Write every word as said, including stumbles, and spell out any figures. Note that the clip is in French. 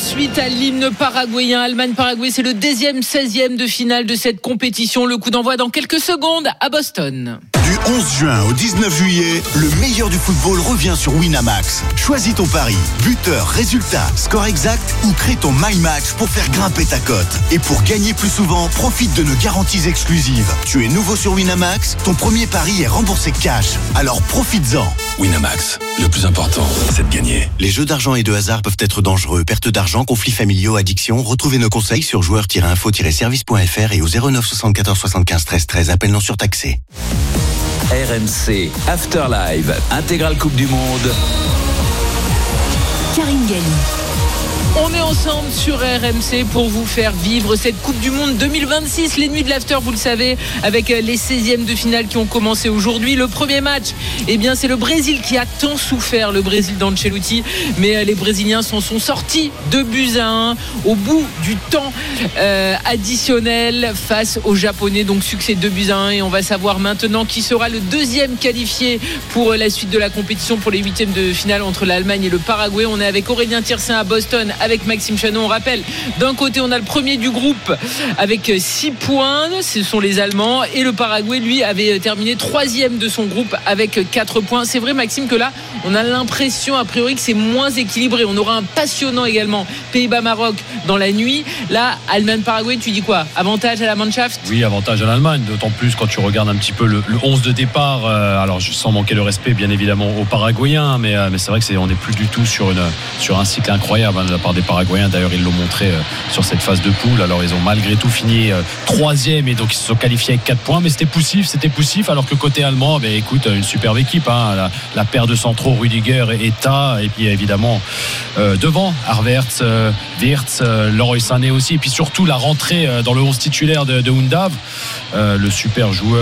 suite à l'hymne paraguayen. Allemagne-Paraguay, c'est le deuxième seizième de finale de cette compétition. Le coup d'envoi dans quelques secondes à Boston. Du onze juin au dix-neuf juillet, le meilleur du football revient sur Winamax. Choisis ton pari, buteur, résultat, score exact ou crée ton My Match pour faire grimper ta cote. Et pour gagner plus souvent, profite de nos garanties exclusives. Tu es nouveau sur Winamax, ton premier pari est remboursé cash. Alors profites-en. Winamax, le plus important, c'est de gagner. Les jeux d'argent et de hasard peuvent être dangereux. Perte d'argent, conflits familiaux, addiction. Retrouvez nos conseils sur joueurs tiret info tiret service point f r et au zéro neuf soixante-quatorze soixante-quinze treize treize. Appel non surtaxé. R M C Afterlive, intégrale Coupe du Monde. Karine Galli. On est ensemble sur R M C pour vous faire vivre cette Coupe du Monde deux mille vingt-six. Les nuits de l'after, vous le savez, avec les seizièmes de finale qui ont commencé aujourd'hui. Le premier match, eh bien, c'est le Brésil qui a tant souffert, le Brésil d'Ancelotti. Mais les Brésiliens s'en sont sortis deux buts à un au bout du temps euh, additionnel face aux Japonais. Donc succès deux buts à un. Et on va savoir maintenant qui sera le deuxième qualifié pour la suite de la compétition pour les huitièmes de finale entre l'Allemagne et le Paraguay. On est avec Aurélien Tiersin à Boston, avec Maxime Chanon. On rappelle, d'un côté on a le premier du groupe avec six points, ce sont les Allemands, et le Paraguay lui avait terminé troisième de son groupe avec quatre points. C'est vrai Maxime que là on a l'impression a priori que c'est moins équilibré. On aura un passionnant également Pays-Bas-Maroc dans la nuit. Là Allemagne-Paraguay, tu dis quoi? Avantage à la Mannschaft? Oui, avantage à l'Allemagne, d'autant plus quand tu regardes un petit peu le, le onze de départ. euh, alors sans manquer le respect bien évidemment aux Paraguayens, mais, euh, mais c'est vrai que c'est, on n'est plus du tout sur, une, sur un cycle incroyable hein, de la part des Paraguayens. D'ailleurs ils l'ont montré euh, sur cette phase de poule. Alors ils ont malgré tout fini euh, troisième et donc ils se sont qualifiés avec quatre points, mais c'était poussif, c'était poussif. Alors que côté allemand, ben, écoute, une superbe équipe hein, la, la paire de centraux Rüdiger et Ta, et puis évidemment euh, devant Havertz, euh, Wirtz, euh, Leroy Sané aussi, et puis surtout la rentrée euh, dans le onze titulaire de, de Undav, euh, le super joueur